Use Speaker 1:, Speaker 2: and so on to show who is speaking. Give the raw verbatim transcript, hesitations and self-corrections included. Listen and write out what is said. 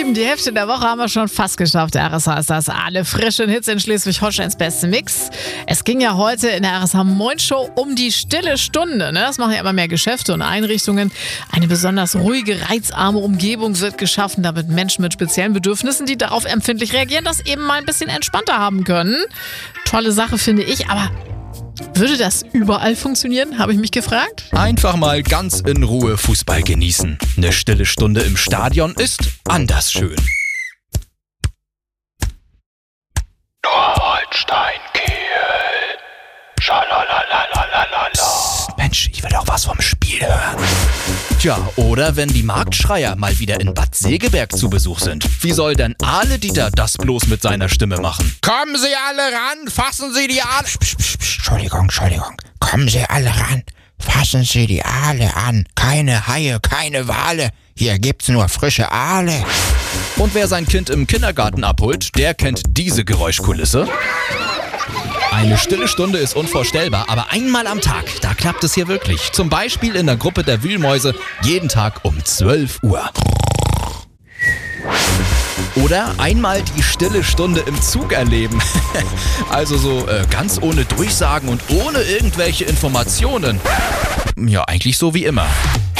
Speaker 1: sieben, die Hälfte der Woche haben wir schon fast geschafft. Der R S H ist das. Alle frischen Hits in Schleswig-Holsteins beste Mix. Es ging ja heute in der R S H Moin Show um die stille Stunde. Ne? Das machen ja immer mehr Geschäfte und Einrichtungen. Eine besonders ruhige, reizarme Umgebung wird geschaffen, damit Menschen mit speziellen Bedürfnissen, die darauf empfindlich reagieren, das eben mal ein bisschen entspannter haben können. Tolle Sache, finde ich, aber würde das überall funktionieren, habe ich mich gefragt.
Speaker 2: Einfach mal ganz in Ruhe Fußball genießen. Eine stille Stunde im Stadion ist anders schön.
Speaker 3: Holstein Kiel. Schalalalalala.
Speaker 2: Psst, Mensch, ich will doch was vom Spiel hören. Tja, oder wenn die Marktschreier mal wieder in Bad Segeberg zu Besuch sind. Wie soll denn Ahle Dieter das bloß mit seiner Stimme machen?
Speaker 4: Kommen Sie alle ran, fassen Sie die Aale.
Speaker 5: Psst, psst, psst, psst, Entschuldigung, Entschuldigung. Kommen Sie alle ran, fassen Sie die Aale an. Keine Haie, keine Wale. Hier gibt's nur frische Aale.
Speaker 2: Und wer sein Kind im Kindergarten abholt, der kennt diese Geräuschkulisse. Eine stille Stunde ist unvorstellbar, aber einmal am Tag, da klappt es hier wirklich. Zum Beispiel in der Gruppe der Wühlmäuse, jeden Tag um zwölf Uhr. Oder einmal die stille Stunde im Zug erleben. Also so äh, ganz ohne Durchsagen und ohne irgendwelche Informationen. Ja, eigentlich so wie immer.